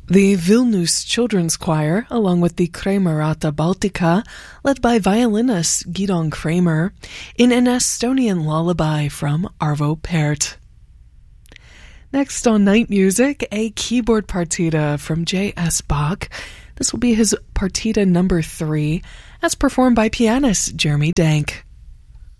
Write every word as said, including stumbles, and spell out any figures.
The Vilnius Children's Choir, along with the Kremerata Baltica, led by violinist Gidon Kramer, in an Estonian lullaby from Arvo Pärt. Next on Night Music, a keyboard partita from J S Bach. This will be his partita number three, as performed by pianist Jeremy Dank.